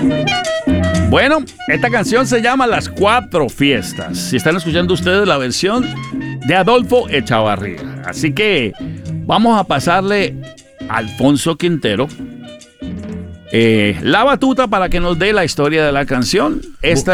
Bueno, esta canción se llama Las Cuatro Fiestas. Si están escuchando ustedes la versión de Adolfo Echavarría. Así que vamos a pasarle a Alfonso Quintero la batuta para que nos dé la historia de la canción. Esta